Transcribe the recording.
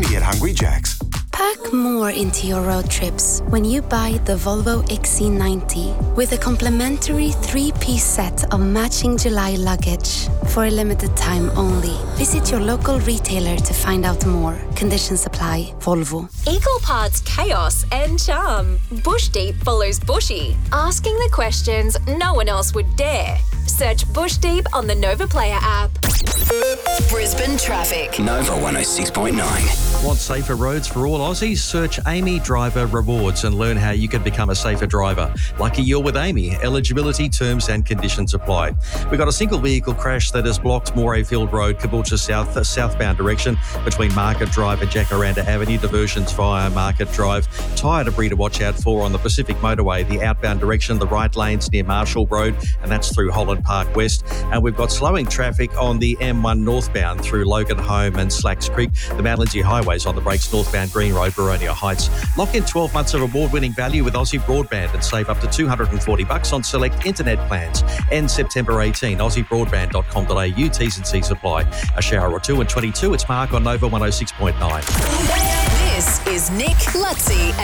Only at Hungry Jack's. Pack more into your road trips when you buy the Volvo XC90 with a complimentary 3-piece set of matching July luggage for a limited time only. Visit your local retailer to find out more. Conditions apply. Volvo. Equal parts chaos and charm. Bush Deep follows Bushy, asking the questions no one else would dare. Search Bush Deep on the Nova Player app. Brisbane traffic. Nova 106.9. Want safer roads for all Aussies? Search Amy Driver Rewards and learn how you can become a safer driver. Lucky you're with Amy. Eligibility, terms and conditions apply. We got a single vehicle crash that has blocked Morayfield Road, Caboolture South, southbound direction between Market Drive and Jacaranda Avenue. Diversions via Market Drive. Tyre debris to watch out for on the Pacific Motorway, the outbound direction, the right lanes near Marshall Road, and that's through Holland Park West. And we've got slowing traffic on the M1 northbound through Logan Home and Slacks Creek. The Mount Lindesay Highways on the brakes northbound Green Road, Boronia Heights. Lock in 12 months of award-winning value with Aussie Broadband and save up to $240 on select internet plans. End September 18. AussieBroadband.com.au. T's and C's apply. A shower or two and 22. It's Mark on Nova 106.9. This is Nick Lutzi